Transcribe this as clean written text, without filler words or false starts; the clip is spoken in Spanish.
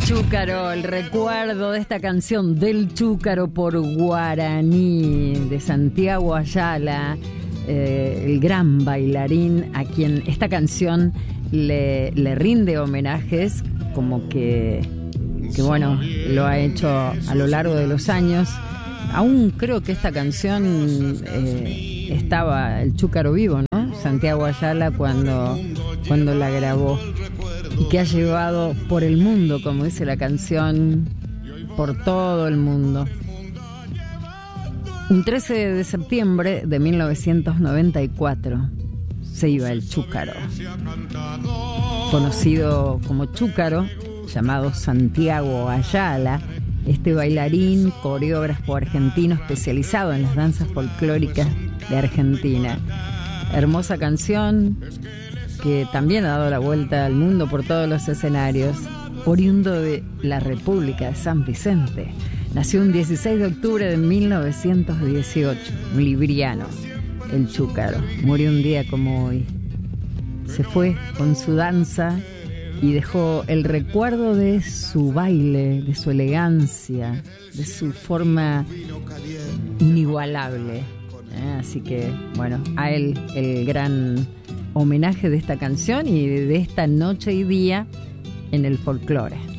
Chúcaro, el recuerdo de esta canción del Chúcaro por Guaraní, de Santiago Ayala, el gran bailarín a quien esta canción le rinde homenajes, como que bueno, lo ha hecho a lo largo de los años. Aún creo que esta canción estaba el Chúcaro vivo, ¿no? Santiago Ayala cuando la grabó, y que ha llevado por el mundo, como dice la canción, por todo el mundo. Un 13 de septiembre de 1994 se iba el Chúcaro, conocido como Chúcaro, llamado Santiago Ayala, este bailarín, coreógrafo argentino especializado en las danzas folclóricas de Argentina. Hermosa canción que también ha dado la vuelta al mundo por todos los escenarios, oriundo de la República de San Vicente. Nació un 16 de octubre de 1918, un libriano, el Chúcaro. Murió un día como hoy. Se fue con su danza y dejó el recuerdo de su baile, de su elegancia, de su forma inigualable. Así que, bueno, a él el gran homenaje de esta canción y de esta noche y día en el folclore.